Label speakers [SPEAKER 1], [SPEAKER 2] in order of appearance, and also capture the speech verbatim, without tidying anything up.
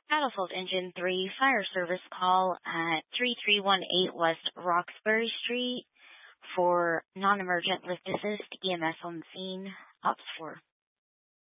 [SPEAKER 1] Battlefield Engine three fire service call at three three one eight West Roxbury Street for non-emergent lift assist, E M S on the scene, Ops four.